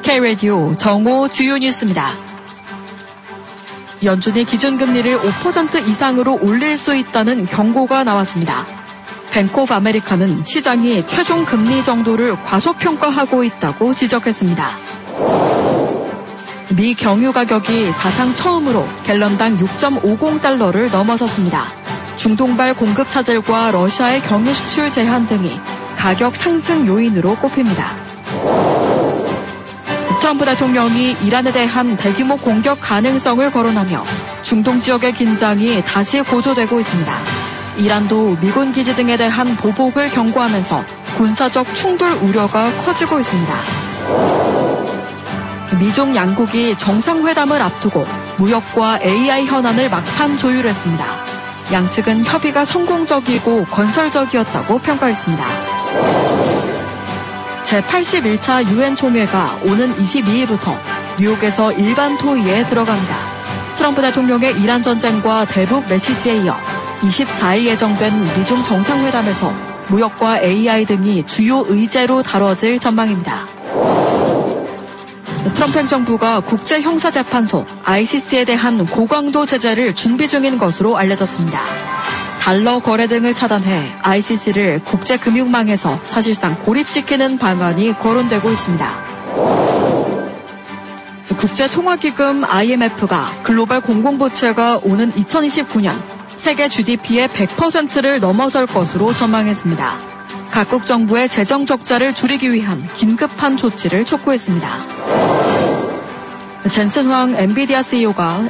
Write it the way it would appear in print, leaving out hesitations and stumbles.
K-라디오 정오 주요 뉴스입니다. 연준이 기준금리를 5% 이상으로 올릴 수 있다는 경고가 나왔습니다. 뱅크 오브 아메리카는 시장이 최종 금리 정도를 과소평가하고 있다고 지적했습니다. 미 경유 가격이 사상 처음으로 갤런당 6.50달러를 넘어섰습니다. 중동발 공급 차질과 러시아의 경유 수출 제한 등이 가격 상승 요인으로 꼽힙니다. 트럼프 대통령이 이란에 대한 대규모 공격 가능성을 거론하며 중동 지역의 긴장이 다시 고조되고 있습니다. 이란도 미군 기지 등에 대한 보복을 경고하면서 군사적 충돌 우려가 커지고 있습니다. 미중 양국이 정상회담을 앞두고 무역과 AI 현안을 막판 조율했습니다. 양측은 협의가 성공적이고 건설적이었다고 평가했습니다. 제81차 유엔 총회가 오는 22일부터 뉴욕에서 일반 토의에 들어갑니다. 트럼프 대통령의 이란 전쟁과 대북 메시지에 이어 24일 예정된 미중 정상회담에서 무역과 AI 등이 주요 의제로 다뤄질 전망입니다. 트럼프 행정부가 국제형사재판소 ICC에 대한 고강도 제재를 준비 중인 것으로 알려졌습니다. 달러 거래 등을 차단해 ICC를 국제금융망에서 사실상 고립시키는 방안이 거론되고 있습니다. 국제통화기금 IMF가 글로벌 공공부채가 오는 2029년 세계 GDP의 100%를 넘어설 것으로 전망했습니다. 각국 정부의 재정 적자를 줄이기 위한 긴급한 조치를 촉구했습니다. 젠슨 황 엔비디아 CEO가